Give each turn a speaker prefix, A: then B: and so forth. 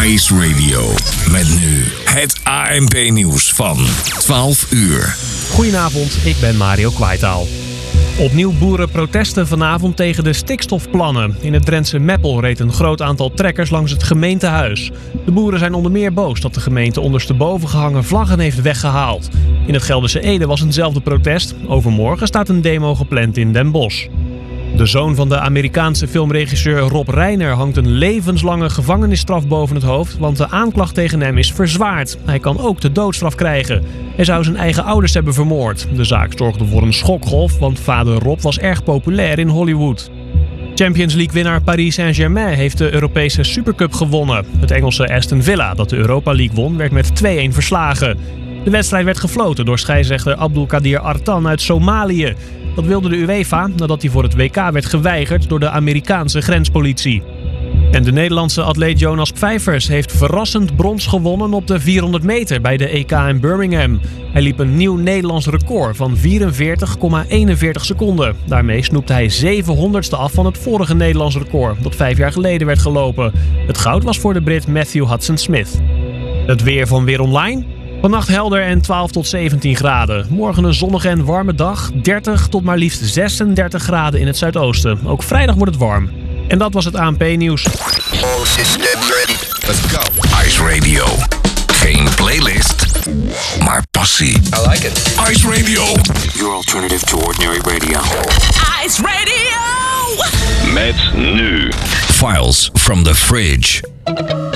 A: Ice Radio. Met nu het ANP-nieuws van 12 uur.
B: Goedenavond, ik ben Mario Kwaitaal. Opnieuw boerenprotesten vanavond tegen de stikstofplannen. In het Drentse Meppel reed een groot aantal trekkers langs het gemeentehuis. De boeren zijn onder meer boos dat de gemeente ondersteboven gehangen vlaggen heeft weggehaald. In het Gelderse Ede was eenzelfde protest. Overmorgen staat een demo gepland in Den Bosch. De zoon van de Amerikaanse filmregisseur Rob Reiner hangt een levenslange gevangenisstraf boven het hoofd, want de aanklacht tegen hem is verzwaard. Hij kan ook de doodstraf krijgen. Hij zou zijn eigen ouders hebben vermoord. De zaak zorgde voor een schokgolf, want vader Rob was erg populair in Hollywood. Champions League-winnaar Paris Saint-Germain heeft de Europese Supercup gewonnen. Het Engelse Aston Villa, dat de Europa League won, werd met 2-1 verslagen. De wedstrijd werd gefloten door scheidsrechter Abdulkadir Artan uit Somalië. Dat wilde de UEFA nadat hij voor het WK werd geweigerd door de Amerikaanse grenspolitie. En de Nederlandse atleet Jonas Pfeifers heeft verrassend brons gewonnen op de 400 meter bij de EK in Birmingham. Hij liep een nieuw Nederlands record van 44,41 seconden. Daarmee snoepte hij 700ste af van het vorige Nederlands record, dat 5 jaar geleden werd gelopen. Het goud was voor de Brit Matthew Hudson-Smith. Het weer van Weer Online. Vannacht helder en 12 tot 17 graden. Morgen een zonnige en warme dag. 30 tot maar liefst 36 graden in het zuidoosten. Ook vrijdag wordt het warm. En dat was het ANP-nieuws.
A: Let's go. Ice Radio. Geen playlist, maar passie.
C: I like it.
A: Ice Radio.
D: Your alternative to ordinary radio.
E: Ice Radio!
A: Met nu Files from the Fridge.